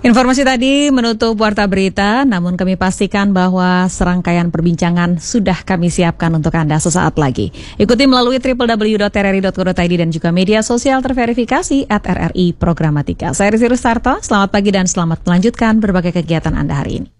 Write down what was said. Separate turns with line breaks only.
Informasi tadi menutup Warta Berita, namun kami pastikan bahwa serangkaian perbincangan sudah kami siapkan untuk Anda sesaat lagi. Ikuti melalui www.rri.co.id dan juga media sosial terverifikasi @RRI Programatika. Saya Rizky Rustarto, selamat pagi dan selamat melanjutkan berbagai kegiatan Anda hari ini.